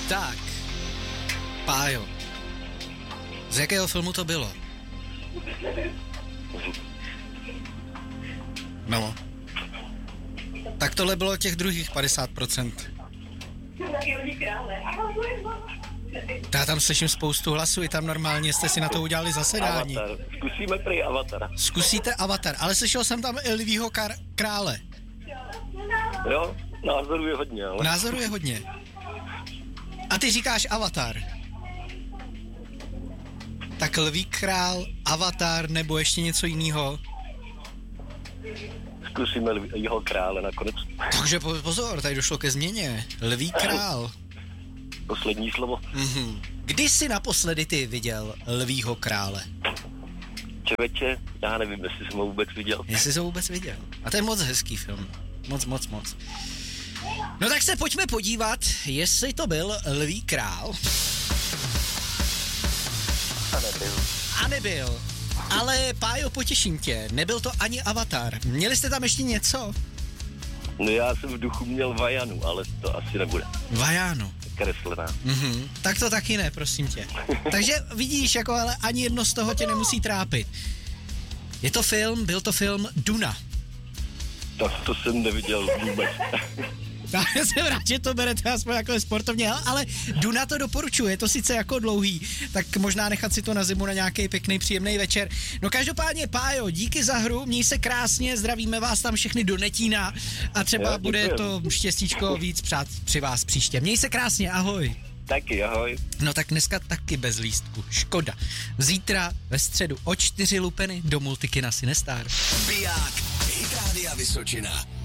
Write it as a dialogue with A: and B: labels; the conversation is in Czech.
A: Tak, Pájo, z jakého filmu to bylo? No. Tak tohle bylo těch druhých 50%. Já tam slyším spoustu hlasů, i tam normálně jste si na to udělali zasedání.
B: Avatar. Zkusíme prý Avatara.
A: Zkusíte Avatar, ale slyšel jsem tam i Lvího krále.
B: Jo, názoru je hodně, ale...
A: Názoru je hodně. A ty říkáš Avatar. Tak Lví král, Avatar nebo ještě něco jiného?
B: Zkusíme jeho krále nakonec.
A: Takže pozor, tady došlo ke změně. Lví král.
B: Poslední slovo.
A: Kdy jsi naposledy ty viděl Lvího krále?
B: Čověče, já nevím, jestli jsem ho vůbec viděl.
A: Jestli jsi ho vůbec viděl. A to je moc hezký film. Moc. No tak se pojďme podívat, jestli to byl Lví král. A nebyl. Ale Pájo, potěším tě, nebyl to ani Avatar. Měli jste tam ještě něco?
B: No já jsem v duchu měl Vajanu, ale to asi nebude.
A: Vajanu.
B: Kreslená.
A: Tak to taky ne, prosím tě. Takže vidíš, jako ale ani jedno z toho tě nemusí trápit. Byl to film Duna.
B: Tak to jsem neviděl vůbec.
A: Já jsem rád, že to berete aspoň jako sportovně, ale Duna to doporučuje, je to sice jako dlouhý, tak možná nechat si to na zimu na nějaký pěkný, příjemný večer. No každopádně, Pájo, díky za hru, měj se krásně, zdravíme vás tam všechny do Netína a třeba bude to štěstíčko víc přát při vás příště. Měj se krásně, ahoj.
B: Taky, ahoj.
A: No tak dneska taky bez lístku, škoda. Zítra ve středu o 4 lupeny do Multikina Sinestar.
C: Biják, Hit Rádia Vysočina.